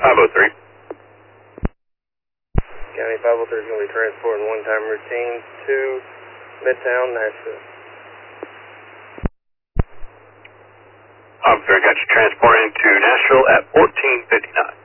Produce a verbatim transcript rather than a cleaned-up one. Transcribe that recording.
five oh three. County five oh three is going to be transporting one-time routine to Midtown, Nashville. Officer, got you transporting to Nashville at fourteen fifty-nine.